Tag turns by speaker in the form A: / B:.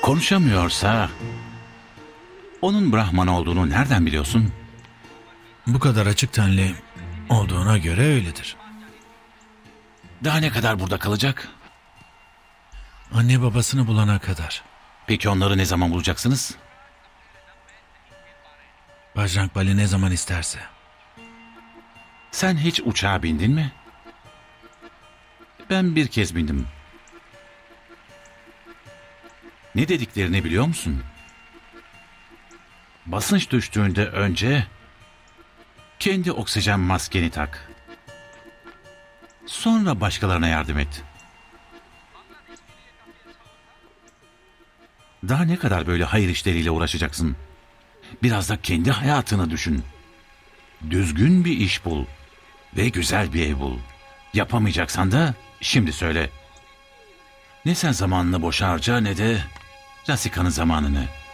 A: Konuşamıyorsa onun Brahman olduğunu nereden biliyorsun?
B: Bu kadar açık tenli olduğuna göre öyledir.
A: Daha ne kadar burada kalacak?
B: Anne babasını bulana kadar.
A: Peki onları ne zaman bulacaksınız?
B: Bajrang Bali ne zaman isterse.
A: Sen hiç uçağa bindin mi? Ben bir kez bindim. Ne dediklerini biliyor musun? Basınç düştüğünde önce kendi oksijen maskeni tak. Sonra başkalarına yardım et. Daha ne kadar böyle hayır işleriyle uğraşacaksın? Biraz da kendi hayatını düşün. Düzgün bir iş bul ve güzel bir ev bul. Yapamayacaksan da şimdi söyle. Ne sen zamanını boşa harca ne de Rasika'nın zamanını.